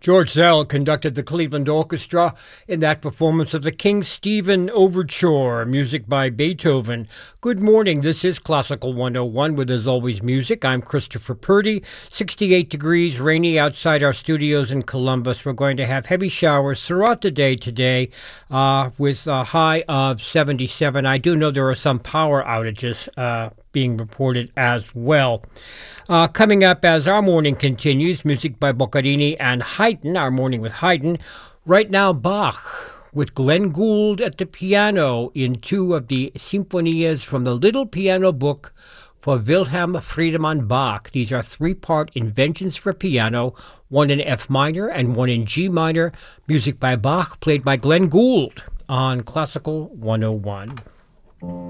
George Zell conducted the Cleveland Orchestra in that performance of the King Stephen Overture, music by Beethoven. Good morning, this is Classical 101 with, as always, music. I'm Christopher Purdy. 68 degrees, rainy outside our studios in Columbus. We're going to have heavy showers throughout the day today with a high of 77. I do know there are some power outages being reported as well. Coming up as our morning continues, music by Boccherini and Haydn, our morning with Haydn. Right now, Bach with Glenn Gould at the piano in two of the Sinfonias from the Little Piano Book for Wilhelm Friedemann Bach. These are three-part inventions for piano, one in F minor and one in G minor. Music by Bach, played by Glenn Gould on Classical 101.